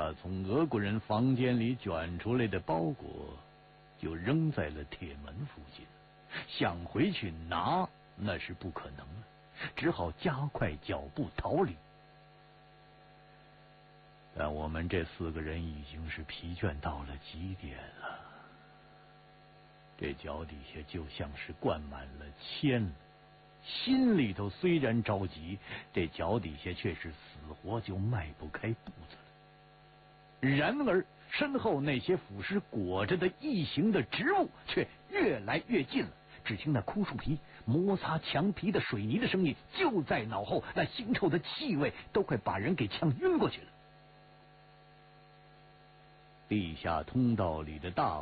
把从俄国人房间里卷出来的包裹就扔在了铁门附近，想回去拿那是不可能了，只好加快脚步逃离。但我们这4个人已经是疲倦到了极点了，这脚底下就像是灌满了铅，心里头虽然着急，这脚底下却是死活就迈不开步子了。然而身后那些腐尸裹着的异形的植物却越来越近了，只听那枯树皮摩擦墙皮的水泥的声音就在脑后，那腥臭的气味都快把人给呛晕过去了。地下通道里的大